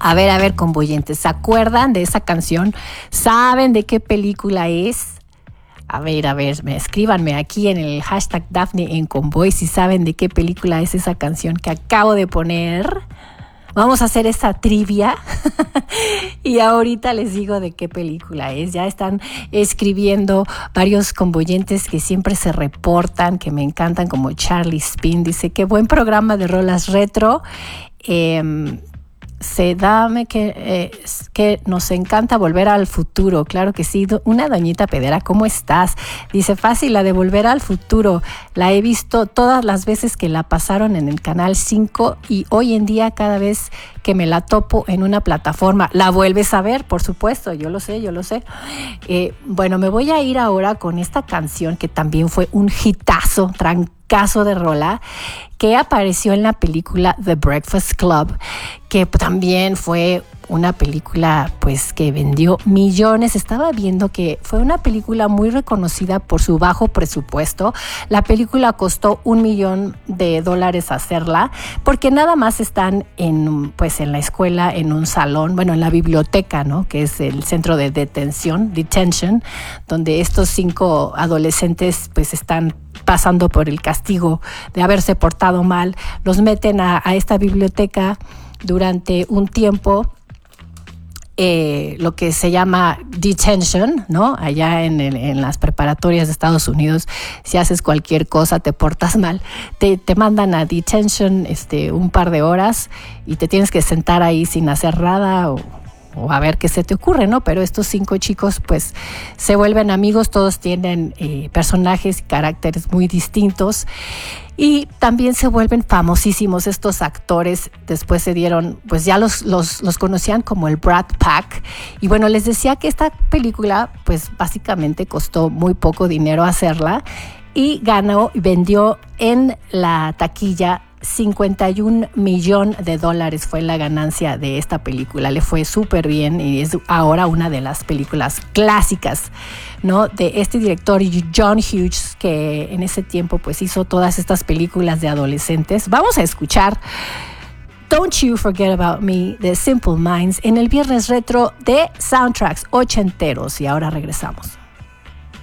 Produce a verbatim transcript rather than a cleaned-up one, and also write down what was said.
A ver, a ver, convoyentes, ¿se acuerdan de esa canción? ¿Saben de qué película es? A ver, a ver, me, escríbanme aquí en el hashtag Dafne en Convoy si saben de qué película es esa canción que acabo de poner. Vamos a hacer esa trivia y ahorita les digo de qué película es. Ya están escribiendo varios convoyentes que siempre se reportan, que me encantan, como Charlie Spin. Dice, qué buen programa de rolas retro. Eh, Se dame que, eh, que nos encanta Volver al Futuro. Claro que sí. Una doñita pedera, ¿cómo estás? Dice, fácil, la de Volver al Futuro. La he visto todas las veces que la pasaron en el Canal cinco y hoy en día cada vez que me la topo en una plataforma, la vuelves a ver, por supuesto. Yo lo sé, yo lo sé. Eh, bueno, me voy a ir ahora con esta canción que también fue un hitazo, trancazo de rola, que apareció en la película The Breakfast Club, que también fue una película pues que vendió millones. Estaba viendo que fue una película muy reconocida por su bajo presupuesto. La película costó un millón de dólares hacerla, porque nada más están en pues en la escuela, en un salón, bueno, en la biblioteca, ¿no? Que es el centro de detención, detention, donde estos cinco adolescentes pues están pasando por el castigo de haberse portado mal. Los meten a, a esta biblioteca durante un tiempo, eh, lo que se llama detention, ¿no? Allá en, el, en las preparatorias de Estados Unidos, si haces cualquier cosa, te portas mal, te, te mandan a detention este, un par de horas y te tienes que sentar ahí sin hacer nada o o a ver qué se te ocurre, ¿no? Pero estos cinco chicos pues se vuelven amigos, todos tienen eh, personajes y caracteres muy distintos y también se vuelven famosísimos estos actores. Después se dieron, pues ya los, los, los conocían como el Brat Pack. Y bueno, les decía que esta película pues básicamente costó muy poco dinero hacerla y ganó, vendió en la taquilla cincuenta y un millón de dólares fue la ganancia de esta película. Le fue súper bien y es ahora una de las películas clásicas, ¿no? De este director John Hughes, que en ese tiempo pues hizo todas estas películas de adolescentes. Vamos a escuchar Don't You Forget About Me de Simple Minds en el Viernes Retro de Soundtracks Ochenteros y ahora regresamos.